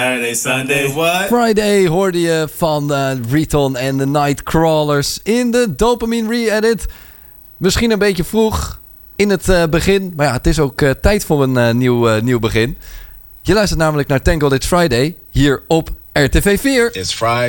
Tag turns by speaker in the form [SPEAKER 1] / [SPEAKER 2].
[SPEAKER 1] Saturday, Sunday, what?
[SPEAKER 2] Friday hoorde je van Riton en de Nightcrawlers in de Dopamine Re-edit. Misschien een beetje vroeg in het begin, maar ja, het is ook tijd voor een nieuw begin. Je luistert namelijk naar Thank God It's Friday hier op RTV 4.
[SPEAKER 1] It's Friday.